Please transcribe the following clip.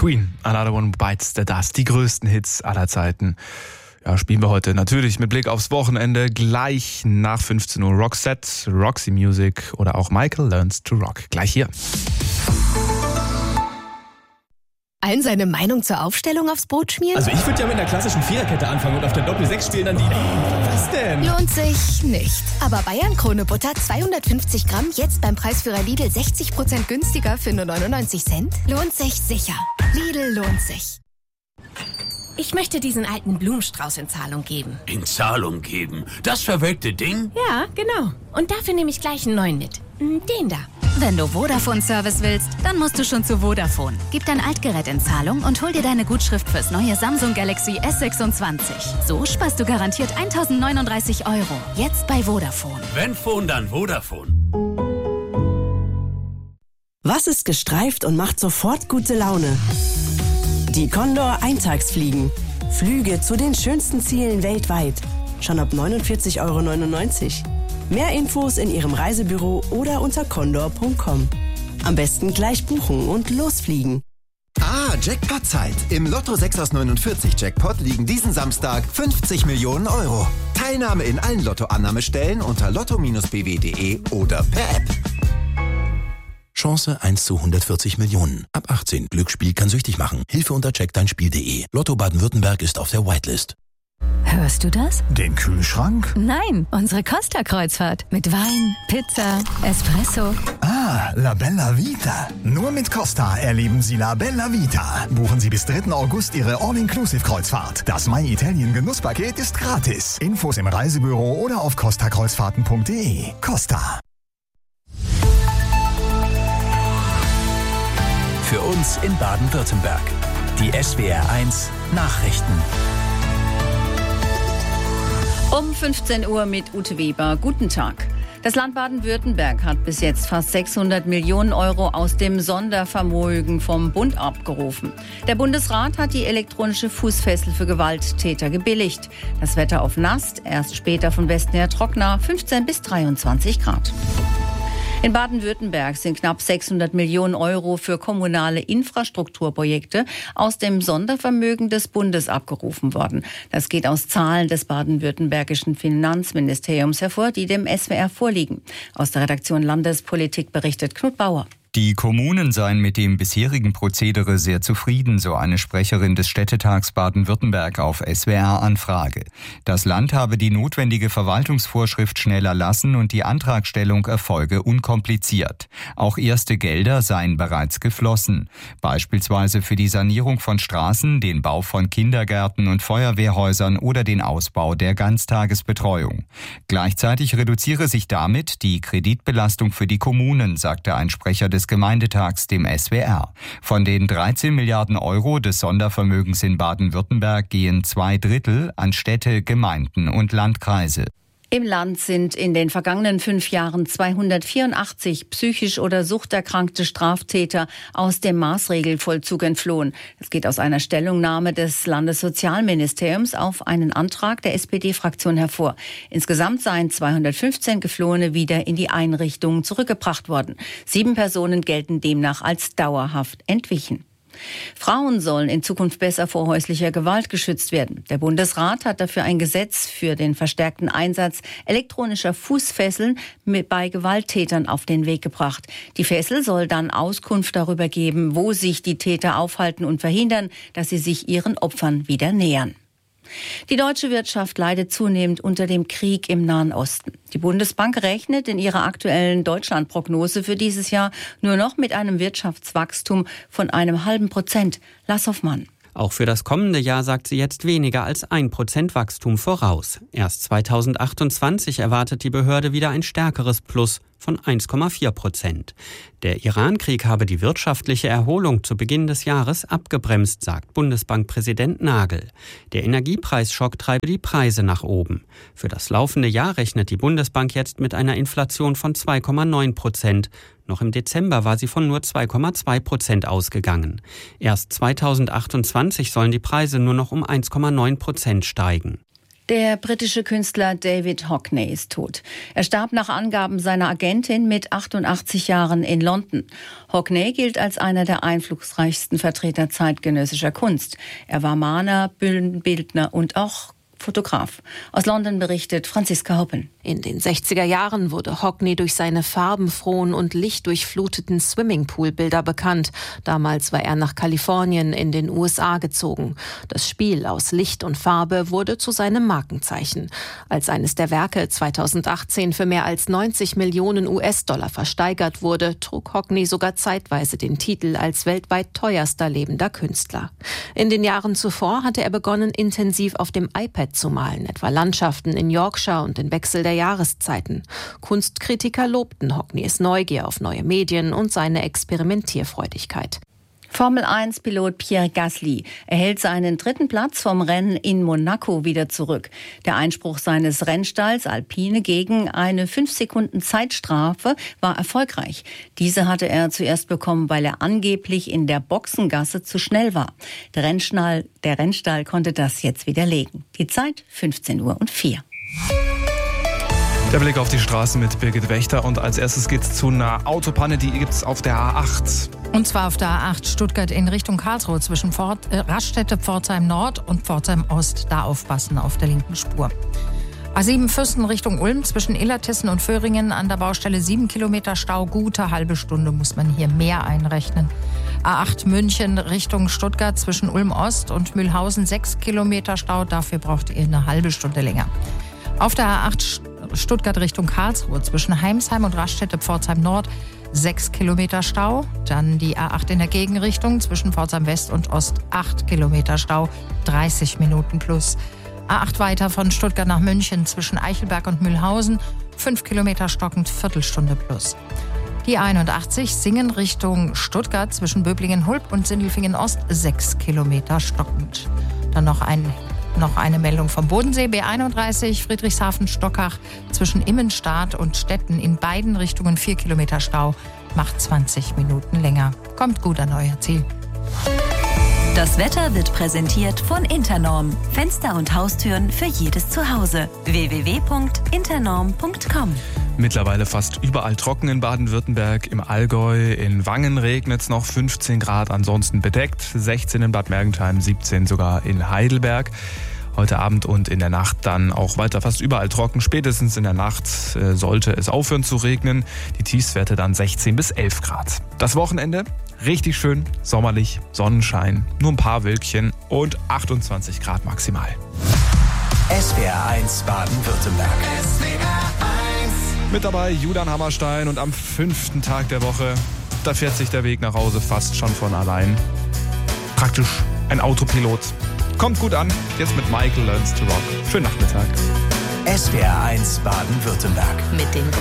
Queen, Another One Bites the Dust, die größten Hits aller Zeiten. Ja, spielen wir heute natürlich mit Blick aufs Wochenende gleich nach 15 Uhr Roxette, Roxy Music oder auch Michael Learns to Rock. Gleich hier. Allen seine Meinung zur Aufstellung aufs Brot schmieren? Also ich würde ja mit einer klassischen Viererkette anfangen und auf der Doppel-6 spielen dann die... Was denn? Lohnt sich nicht. Aber Bayern-Krone Butter 250 Gramm jetzt beim Preisführer Lidl 60% günstiger für nur 99 Cent? Lohnt sich sicher. Lidl lohnt sich. Ich möchte diesen alten Blumenstrauß in Zahlung geben. In Zahlung geben? Das verwelkte Ding? Ja, genau. Und dafür nehme ich gleich einen neuen mit. Den da. Wenn du Vodafone-Service willst, dann musst du schon zu Vodafone. Gib dein Altgerät in Zahlung und hol dir deine Gutschrift fürs neue Samsung Galaxy S26. So sparst du garantiert 1.039 €. Jetzt bei Vodafone. Wenn Phone, dann Vodafone. Was ist gestreift und macht sofort gute Laune? Die Condor Eintagsfliegen. Flüge zu den schönsten Zielen weltweit. Schon ab 49,99 €. Mehr Infos in Ihrem Reisebüro oder unter condor.com. Am besten gleich buchen und losfliegen. Jackpot-Zeit. Im Lotto 6 aus 49 Jackpot liegen diesen Samstag 50 Millionen €. Teilnahme in allen Lottoannahmestellen unter lotto-bw.de oder per App. Chance 1 zu 140 Millionen. Ab 18. Glücksspiel kann süchtig machen. Hilfe unter checkdeinspiel.de. Lotto Baden-Württemberg ist auf der Whitelist. Hörst du das? Den Kühlschrank? Nein, unsere Costa-Kreuzfahrt. Mit Wein, Pizza, Espresso. La Bella Vita. Nur mit Costa erleben Sie La Bella Vita. Buchen Sie bis 3. August Ihre All-Inclusive-Kreuzfahrt. Das My Italien Genusspaket ist gratis. Infos im Reisebüro oder auf costakreuzfahrten.de. Costa. Für uns in Baden-Württemberg. Die SWR1 Nachrichten. Um 15 Uhr mit Ute Weber. Guten Tag. Das Land Baden-Württemberg hat bis jetzt fast 600 Millionen € aus dem Sondervermögen vom Bund abgerufen. Der Bundesrat hat die elektronische Fußfessel für Gewalttäter gebilligt. Das Wetter auf Nass, erst später von Westen her trockener, 15 bis 23 Grad. In Baden-Württemberg sind knapp 600 Millionen € für kommunale Infrastrukturprojekte aus dem Sondervermögen des Bundes abgerufen worden. Das geht aus Zahlen des baden-württembergischen Finanzministeriums hervor, die dem SWR vorliegen. Aus der Redaktion Landespolitik berichtet Knut Bauer. Die Kommunen seien mit dem bisherigen Prozedere sehr zufrieden, so eine Sprecherin des Städtetags Baden-Württemberg auf SWR-Anfrage. Das Land habe die notwendige Verwaltungsvorschrift schnell erlassen und die Antragstellung erfolge unkompliziert. Auch erste Gelder seien bereits geflossen, beispielsweise für die Sanierung von Straßen, den Bau von Kindergärten und Feuerwehrhäusern oder den Ausbau der Ganztagesbetreuung. Gleichzeitig reduziere sich damit die Kreditbelastung für die Kommunen, sagte ein Sprecher des Gemeindetags dem SWR. Von den 13 Milliarden € des Sondervermögens in Baden-Württemberg gehen 2/3 an Städte, Gemeinden und Landkreise. Im Land sind in den vergangenen 5 Jahren 284 psychisch oder suchterkrankte Straftäter aus dem Maßregelvollzug entflohen. Es geht aus einer Stellungnahme des Landessozialministeriums auf einen Antrag der SPD-Fraktion hervor. Insgesamt seien 215 Geflohene wieder in die Einrichtungen zurückgebracht worden. 7 Personen gelten demnach als dauerhaft entwichen. Frauen sollen in Zukunft besser vor häuslicher Gewalt geschützt werden. Der Bundesrat hat dafür ein Gesetz für den verstärkten Einsatz elektronischer Fußfesseln bei Gewalttätern auf den Weg gebracht. Die Fessel soll dann Auskunft darüber geben, wo sich die Täter aufhalten und verhindern, dass sie sich ihren Opfern wieder nähern. Die deutsche Wirtschaft leidet zunehmend unter dem Krieg im Nahen Osten. Die Bundesbank rechnet in ihrer aktuellen Deutschlandprognose für dieses Jahr nur noch mit einem Wirtschaftswachstum von 0,5%. Lars Hoffmann. Auch für das kommende Jahr sagt sie jetzt weniger als 1% Wachstum voraus. Erst 2028 erwartet die Behörde wieder ein stärkeres Plus von 1,4%. Der Iran-Krieg habe die wirtschaftliche Erholung zu Beginn des Jahres abgebremst, sagt Bundesbankpräsident Nagel. Der Energiepreisschock treibe die Preise nach oben. Für das laufende Jahr rechnet die Bundesbank jetzt mit einer Inflation von 2,9%. Noch im Dezember war sie von nur 2,2% ausgegangen. Erst 2028 sollen die Preise nur noch um 1,9% steigen. Der britische Künstler David Hockney ist tot. Er starb nach Angaben seiner Agentin mit 88 Jahren in London. Hockney gilt als einer der einflussreichsten Vertreter zeitgenössischer Kunst. Er war Maler, Bühnenbildner und auch Fotograf. Aus London berichtet Franziska Hoppen. In den 60er Jahren wurde Hockney durch seine farbenfrohen und lichtdurchfluteten Swimmingpool-Bilder bekannt. Damals war er nach Kalifornien in den USA gezogen. Das Spiel aus Licht und Farbe wurde zu seinem Markenzeichen. Als eines der Werke 2018 für mehr als 90 Millionen US-Dollar versteigert wurde, trug Hockney sogar zeitweise den Titel als weltweit teuerster lebender Künstler. In den Jahren zuvor hatte er begonnen, intensiv auf dem iPad zu malen, etwa Landschaften in Yorkshire und den Wechsel der Jahreszeiten. Kunstkritiker lobten Hockneys Neugier auf neue Medien und seine Experimentierfreudigkeit. Formel-1-Pilot Pierre Gasly erhält seinen 3. Platz vom Rennen in Monaco wieder zurück. Der Einspruch seines Rennstalls Alpine gegen eine 5 Sekunden Zeitstrafe war erfolgreich. Diese hatte er zuerst bekommen, weil er angeblich in der Boxengasse zu schnell war. Der Rennstall konnte das jetzt widerlegen. Die Zeit 15:04 Uhr. Der Blick auf die Straßen mit Birgit Wächter und als erstes geht's zu einer Autopanne, die gibt's auf der A8. Und zwar auf der A8 Stuttgart in Richtung Karlsruhe zwischen Raststätte, Pforzheim Nord und Pforzheim Ost. Da aufpassen auf der linken Spur. A7 Fürsten Richtung Ulm zwischen Illertissen und Föhringen an der Baustelle 7 Kilometer Stau. Gute halbe Stunde muss man hier mehr einrechnen. A8 München Richtung Stuttgart zwischen Ulm Ost und Mühlhausen 6 Kilometer Stau. Dafür braucht ihr eine halbe Stunde länger. Auf der A8 Stuttgart Richtung Karlsruhe zwischen Heimsheim und Raststätte Pforzheim Nord 6 Kilometer Stau. Dann die A8 in der Gegenrichtung zwischen Pforzheim West und Ost 8 Kilometer Stau, 30 Minuten plus. A8 weiter von Stuttgart nach München zwischen Eichelberg und Mühlhausen 5 Kilometer stockend, Viertelstunde plus. Die 81 Singen Richtung Stuttgart zwischen Böblingen-Hulb und Sindelfingen Ost 6 Kilometer stockend. Dann noch eine Meldung vom Bodensee, B31 Friedrichshafen-Stockach zwischen Immenstadt und Stetten in beiden Richtungen 4 Kilometer Stau, macht 20 Minuten länger. Kommt gut an euer Ziel. Das Wetter wird präsentiert von Internorm. Fenster und Haustüren für jedes Zuhause. www.internorm.com. Mittlerweile fast überall trocken in Baden-Württemberg, im Allgäu, in Wangen regnet es noch 15 Grad, ansonsten bedeckt, 16 in Bad Mergentheim, 17 sogar in Heidelberg. Heute Abend und in der Nacht dann auch weiter fast überall trocken. Spätestens in der Nacht sollte es aufhören zu regnen. Die Tiefstwerte dann 16 bis 11 Grad. Das Wochenende richtig schön, sommerlich, Sonnenschein, nur ein paar Wölkchen und 28 Grad maximal. SWR1 Baden-Württemberg. Mit dabei Julian Hammerstein und am 5. Tag der Woche, da fährt sich der Weg nach Hause fast schon von allein. Praktisch ein Autopilot. Kommt gut an, jetzt mit Michael Learns to Rock. Schönen Nachmittag. SWR1 Baden-Württemberg. Mit den